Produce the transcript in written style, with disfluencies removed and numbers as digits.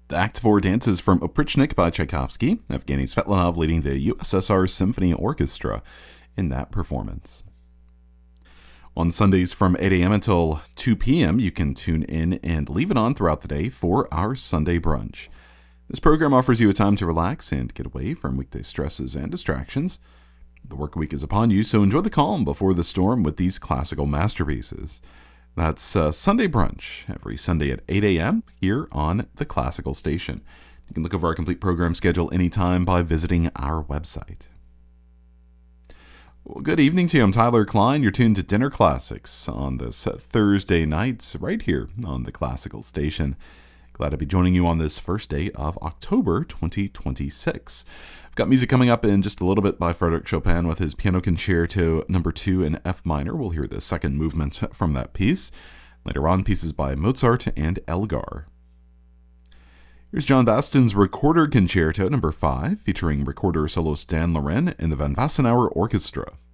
The Act 4 dances from Oprichnik by Tchaikovsky, Evgeny Svetlanov leading the USSR Symphony Orchestra in that performance. On Sundays from 8 a.m. until 2 p.m., you can tune in and leave it on throughout the day for our Sunday brunch. This program offers you a time to relax and get away from weekday stresses and distractions. The work week is upon you, so enjoy the calm before the storm with these classical masterpieces. That's Sunday brunch every Sunday at 8 a.m. here on the Classical Station. You can look over our complete program schedule anytime by visiting our website. Well, good evening to you. I'm Tyler Klein. You're tuned to Dinner Classics on this Thursday night right here on the Classical Station. Glad to be joining you on this first day of October 2026. I've got music coming up in just a little bit by Frédéric Chopin with his Piano Concerto No. 2 in F minor. We'll hear the second movement from that piece. Later on, pieces by Mozart and Elgar. Here's John Baston's Recorder Concerto No. 5, featuring recorder soloist Dan Loren and the Van Wassenaar Orchestra.